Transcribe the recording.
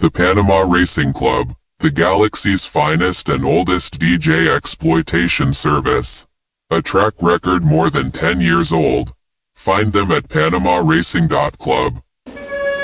The Panama Racing Club, the galaxy's finest and oldest DJ exploitation service. A track record more than 10 years old. Find them at panamaracing.club.